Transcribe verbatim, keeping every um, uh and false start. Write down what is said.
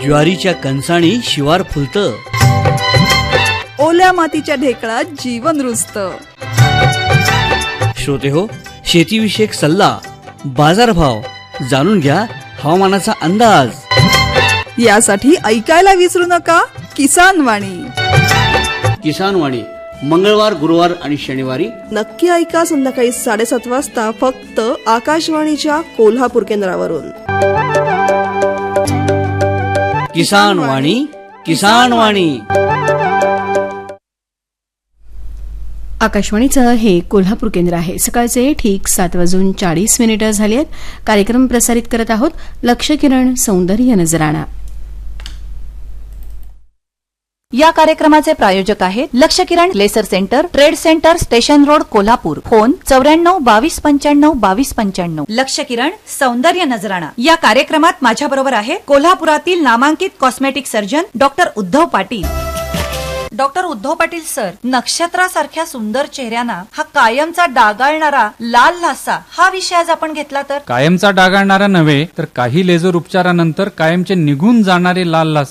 ज्वारीच्या कणसाणी शिवार फुलतं, ओल्या मातीच्या ढेकळात जीवन रुजतं. श्रोते हो, शेतीविषयक सल्ला, बाजारभाव जाणून घ्या, हवामानाचा अंदाज. यासाठी ऐकायला विसरू नका किसान वाणी. किसान वाणी मंगळवार, गुरुवार आणि शनिवारी नक्की ऐका संध्याकाळी साडेसात वाजता फक्त आकाशवाणीच्या कोल्हापूर केंद्रावरून. किसान वाणी, किसान वाणी. आकाशवाणीचं हे कोल्हापूर केंद्र आहे. सकाळचे ठीक सात वाजून चाळीस मिनिटं झाली आहेत. कार्यक्रम प्रसारित करत आहोत लक्ष किरण सौंदर्य नजराणा. या कार्यक्रमाचे प्रायोजक आहेत लक्ष किरण laser centre, trade centre, station road, Kolhapur. Phone चौऱ्याण्णव बावीस पंच्याण्णव बावीस पंच्याण्णव. लक्ष किरण सौंदर्य नजराणा या कार्यक्रमात माझ्या बरोबर आहे कोल्हापुरातील नामांकित cosmetic surgeon doctor Uddhav Patil. Doctor Uddhav Patil sir, नक्षत्रासारख्या सुंदर चेहऱ्यांना हा कायमचा डागाळणारा लाल लासा हा विषय आज आपण घेतला तर कायमचा डागाळणारा नव्हे तर काही लेझर उपचारानंतर कायमचे निघून जाणारे लाल लास